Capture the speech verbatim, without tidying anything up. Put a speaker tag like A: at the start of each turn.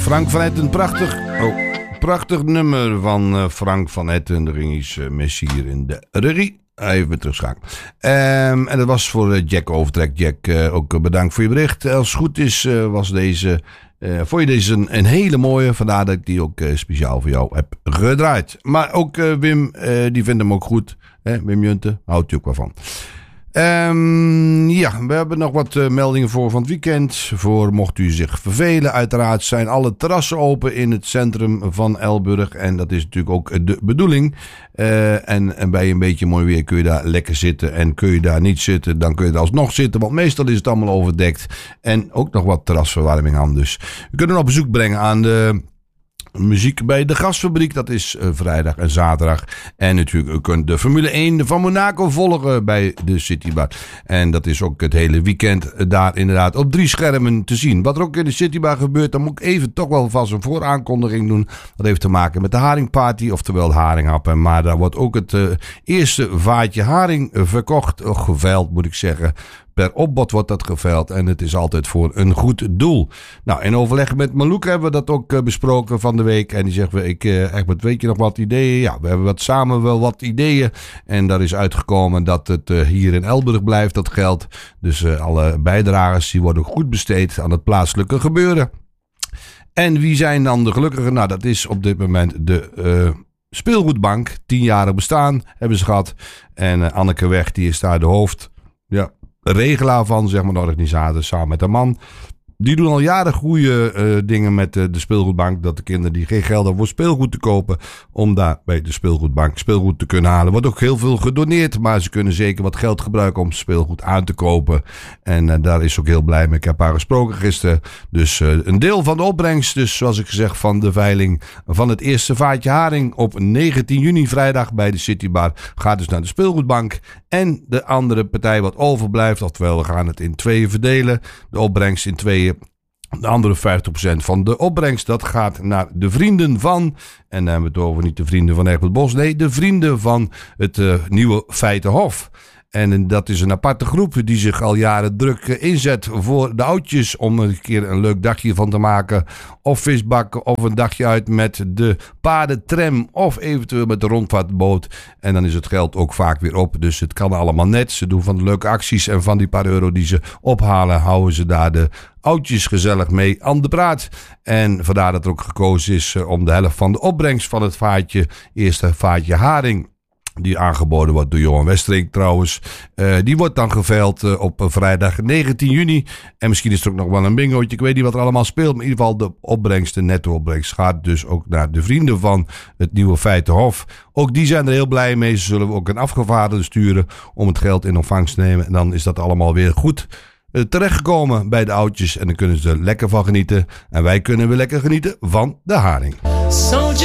A: Frank van Etten, prachtig. Oh, prachtig nummer van uh, Frank van Etten. De ging iets uh, mis hier in de regie. Even terugschakelen. Um, en dat was voor uh, Jack Overtrek. Jack, uh, ook uh, bedankt voor je bericht. Als het goed is, uh, was deze... Uh, vond je deze een, een hele mooie. Vandaar dat ik die ook uh, speciaal voor jou heb gedraaid. Maar ook uh, Wim, uh, die vindt hem ook goed. Hè? Wim Junte, houdt hij ook wel van. Um, ja, we hebben nog wat uh, meldingen voor van het weekend. Voor mocht u zich vervelen. Uiteraard zijn alle terrassen open in het centrum van Elburg. En dat is natuurlijk ook de bedoeling. Uh, en, en bij een beetje mooi weer kun je daar lekker zitten. En kun je daar niet zitten, dan kun je er alsnog zitten. Want meestal is het allemaal overdekt. En ook nog wat terrasverwarming aan. Dus we kunnen op bezoek brengen aan de... muziek bij de Gasfabriek, dat is uh, vrijdag en zaterdag. En natuurlijk, u kunt de Formule één van Monaco volgen bij de Citybar. En dat is ook het hele weekend daar inderdaad op drie schermen te zien. Wat er ook in de Citybar gebeurt, dan moet ik even toch wel vast een vooraankondiging doen. Dat heeft te maken met de haringparty, oftewel de haringhappen. Maar daar wordt ook het uh, eerste vaatje haring verkocht, of geveild moet ik zeggen. Per opbod wordt dat geveild en het is altijd voor een goed doel. Nou, in overleg met Malouk hebben we dat ook uh, besproken van de week. En die zegt, we, ik, uh, echt, weet je nog wat ideeën? Ja, we hebben wat, samen wel wat ideeën. En daar is uitgekomen dat het uh, hier in Elburg blijft, dat geld. Dus uh, alle bijdragers die worden goed besteed aan het plaatselijke gebeuren. En wie zijn dan de gelukkigen? Nou, dat is op dit moment de... Uh, Speelgoedbank. Tienjarig bestaan hebben ze gehad. En uh, Anneke Weg, die is daar de hoofd... Ja, regelaar van, zeg maar, de organisator samen met haar man. Die doen al jaren goede uh, dingen met uh, de speelgoedbank. Dat de kinderen die geen geld hebben voor speelgoed te kopen, om daar bij de speelgoedbank speelgoed te kunnen halen. Wordt ook heel veel gedoneerd, maar ze kunnen zeker wat geld gebruiken om speelgoed aan te kopen. En uh, daar is ook heel blij mee. Ik heb haar gesproken gisteren. Dus uh, een deel van de opbrengst, dus zoals ik zeg, van de veiling van het eerste vaatje haring op negentien juni vrijdag bij de Citybar gaat dus naar de speelgoedbank. En de andere partij wat overblijft, oftewel we gaan het in tweeën verdelen. De opbrengst in tweeën. De andere vijftig procent van de opbrengst, dat gaat naar de vrienden van... En dan hebben we het over niet de vrienden van Egbert Bos. Nee, de vrienden van het uh, nieuwe Feitenhof. En dat is een aparte groep die zich al jaren druk inzet voor de oudjes. Om een keer een leuk dagje van te maken. Of visbakken of een dagje uit met de paardentram. Of eventueel met de rondvaartboot. En dan is het geld ook vaak weer op. Dus het kan allemaal net. Ze doen van de leuke acties. En van die paar euro die ze ophalen houden ze daar de oudjes gezellig mee aan de praat. En vandaar dat er ook gekozen is om de helft van de opbrengst van het vaatje. Eerste vaatje haring. Die aangeboden wordt door Johan Westerink trouwens. Uh, die wordt dan geveild uh, op uh, vrijdag negentien juni. En misschien is er ook nog wel een bingootje. Ik weet niet wat er allemaal speelt. Maar in ieder geval de opbrengst, de netto-opbrengst gaat dus ook naar de vrienden van het nieuwe Feitenhof. Ook die zijn er heel blij mee. Ze zullen ook een afgevaardigde sturen om het geld in ontvangst te nemen. En dan is dat allemaal weer goed uh, terechtgekomen bij de oudjes. En dan kunnen ze er lekker van genieten. En wij kunnen weer lekker genieten van de haring.